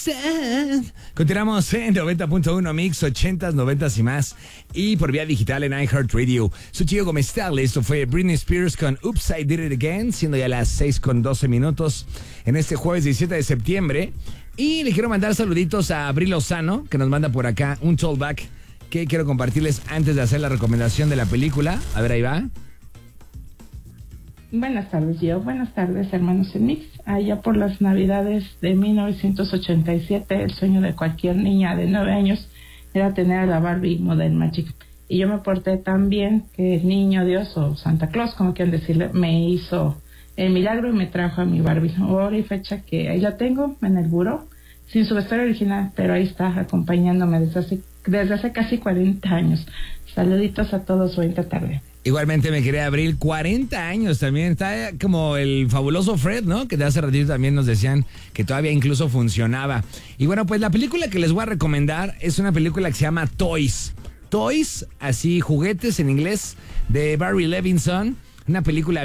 Continuamos en 90.1 Mix, 80s, 90s y más. Y por vía digital en iHeartRadio. Soy Gio Gómez Tagle. Esto fue Britney Spears con Oops, I Did It Again, siendo ya las 6:12 en este jueves 17 de septiembre. Y le quiero mandar saluditos a Abril Lozano, que nos manda por acá un tollback que quiero compartirles antes de hacer la recomendación de la película. A ver, ahí va. Buenas tardes, Gio. Buenas tardes, hermanos en Mix. Allá por las Navidades de 1987, el sueño de cualquier niña de 9 años era tener a la Barbie Modern Magic. Y yo me porté tan bien que el niño Dios, o Santa Claus, como quieran decirle, me hizo el milagro y me trajo a mi Barbie. Hora y fecha que ahí la tengo en el buró, sin su vestuario original, pero ahí está acompañándome desde hace casi 40 años. Saluditos a todos, bonita tarde. Igualmente me quería Abril, 40 años también, está como el fabuloso Fred, ¿no? Que de hace ratito también nos decían que todavía incluso funcionaba. Y bueno, pues la película que les voy a recomendar es una película que se llama Toys. Toys, así juguetes en inglés, de Barry Levinson, una película de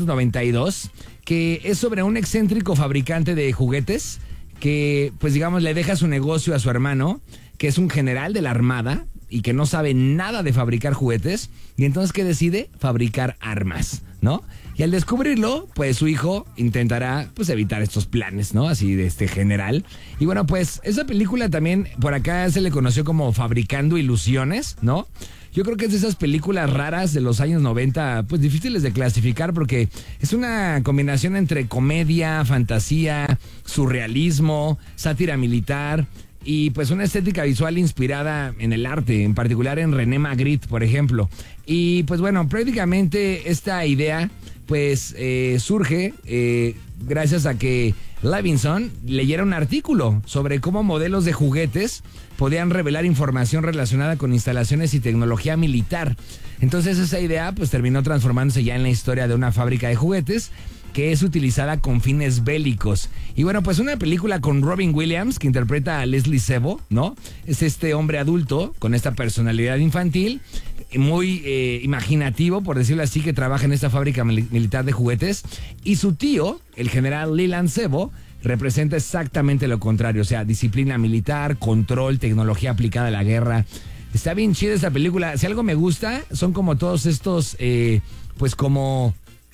1992 que es sobre un excéntrico fabricante de juguetes que, pues digamos, le deja su negocio a su hermano, que es un general de la Armada, y que no sabe nada de fabricar juguetes, y entonces que decide fabricar armas, ¿no? Y al descubrirlo, pues su hijo intentará pues evitar estos planes, ¿no? Así de este general. Y bueno, pues esa película también por acá se le conoció como Fabricando Ilusiones, ¿no? Yo creo que es de esas películas raras de los años 90, pues difíciles de clasificar porque es una combinación entre comedia, fantasía, surrealismo, sátira militar y pues una estética visual inspirada en el arte, en particular en René Magritte, por ejemplo. Y pues bueno, prácticamente esta idea pues surge gracias a que Levinson leyera un artículo sobre cómo modelos de juguetes podían revelar información relacionada con instalaciones y tecnología militar. Entonces esa idea pues terminó transformándose ya en la historia de una fábrica de juguetes que es utilizada con fines bélicos. Y bueno, pues una película con Robin Williams, que interpreta a Leslie Sebo, ¿no? Es este hombre adulto con esta personalidad infantil, muy imaginativo, por decirlo así, que trabaja en esta fábrica militar de juguetes. Y su tío, el general Leland Sebo, representa exactamente lo contrario. O sea, disciplina militar, control, tecnología aplicada a la guerra. Está bien chida esta película. Si algo me gusta, son como todos estos, pues como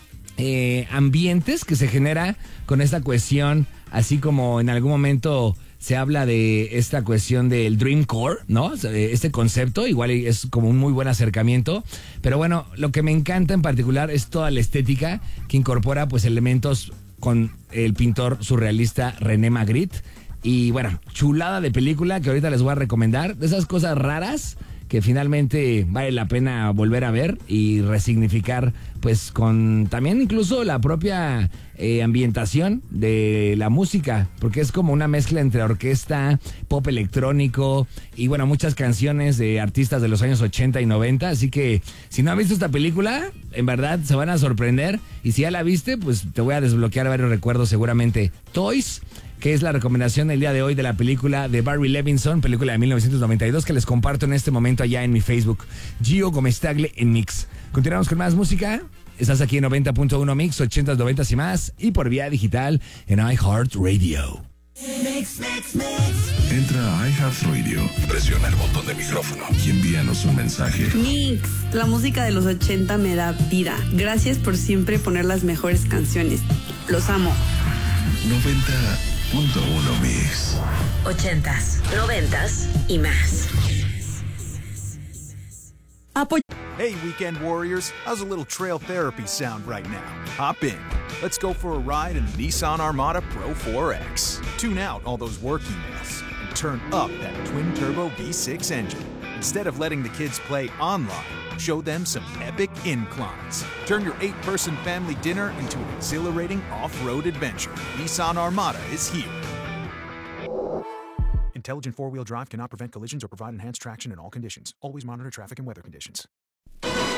ambientes que se genera con esta cuestión, así como en algún momento se habla de esta cuestión del Dream Core, ¿no? Este concepto igual es como un muy buen acercamiento, pero bueno, lo que me encanta en particular es toda la estética que incorpora pues elementos con el pintor surrealista René Magritte. Y bueno, chulada de película que ahorita les voy a recomendar, de esas cosas raras que finalmente vale la pena volver a ver y resignificar, pues con también incluso la propia ambientación de la música, porque es como una mezcla entre orquesta, pop electrónico y bueno, muchas canciones de artistas de los años 80 y 90, así que si no han visto esta película, en verdad se van a sorprender, y si ya la viste, pues te voy a desbloquear varios recuerdos seguramente. Toys, que es la recomendación del día de hoy de la película de Barry Levinson, película de 1992 que les comparto en este momento allá en mi Facebook, Gio Gómez Tagle en Mix. Continuamos con más música. Estás aquí en 90.1 Mix, 80s, 90s y más, y por vía digital en iHeartRadio. Mix. Entra a iHeartRadio, presiona el botón de micrófono y envíanos un mensaje. Mix, la música de los 80 me da vida. Gracias por siempre poner las mejores canciones. Los amo. 90.1 Mix. 80s, 90s y más. Hey, weekend warriors, how's a little trail therapy sound right now? Hop in. Let's go for a ride in the Nissan Armada Pro 4X. Tune out all those work emails and turn up that twin-turbo V6 engine. Instead of letting the kids play online, show them some epic inclines. Turn your 8-person family dinner into an exhilarating off-road adventure. Nissan Armada is here. Intelligent four-wheel drive cannot prevent collisions or provide enhanced traction in all conditions. Always monitor traffic and weather conditions.